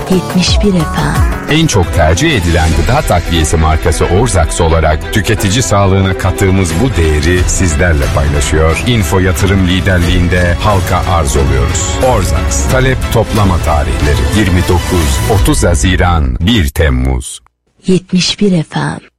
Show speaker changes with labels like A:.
A: 71 FM.
B: En çok tercih edilen gıda takviyesi markası Orzax olarak tüketici sağlığına kattığımız bu değeri sizlerle paylaşıyor. Info Yatırım liderliğinde halka arz oluyoruz. Orzax, talep toplama tarihleri 29-30 Haziran 1 Temmuz.
A: 71 FM.